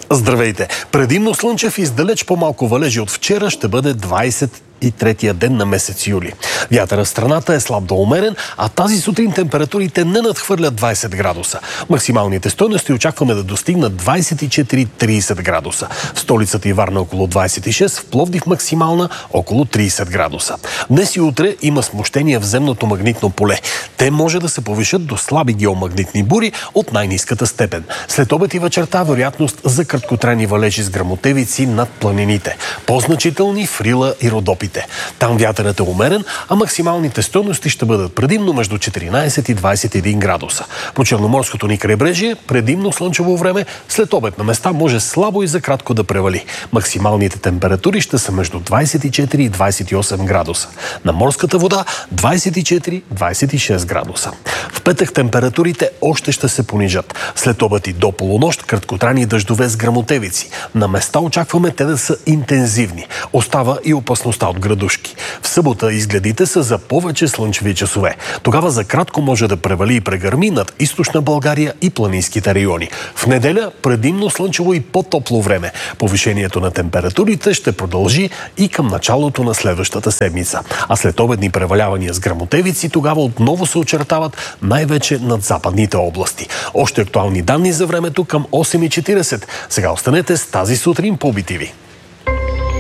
Здравейте! Предимно слънчев и с далеч по-малко валежи от вчера ще бъде 23-я ден на месец юли. Вятърът в страната е слаб до умерен, а тази сутрин температурите не надхвърлят 20 градуса. Максималните стойности очакваме да достигнат 24-30 градуса. В столицата и Варна около 26, в Пловдив максимална около 30 градуса. Днес и утре има смущения в земното магнитно поле. Те може да се повишат до слаби геомагнитни бури от най-ниската степен. След обед и вечерта вероятност за краткотрайни валежи с гръмотевици над планините. По-значителни в Рила и Родопите. Там вятърът е умерен, а максималните стойности ще бъдат предимно между 14 и 21 градуса. По Черноморското ни крайбрежие предимно слънчево време, след обед на места може слабо и за кратко да превали. Максималните температури ще са между 24 и 28 градуса. На морската вода 24-26 градуса. В петък температурите още ще се понижат. След обед и до полунощ краткотрайни дъждове с гръмотевици. На места очакваме те да са интензивни. Остава и опасността от градушки. В събота изгледите са за повече слънчеви часове. Тогава за кратко може да превали и прегърми над източна България и планинските райони. В неделя предимно слънчево и по-топло време. Повишението на температурите ще продължи и към началото на следващата седмица. А след обедни превалявания с гръмотевици тогава отново се очертават най-вече над западните области. Още актуални данни за времето към 8:40. Сега останете с тази сутрин по BTV.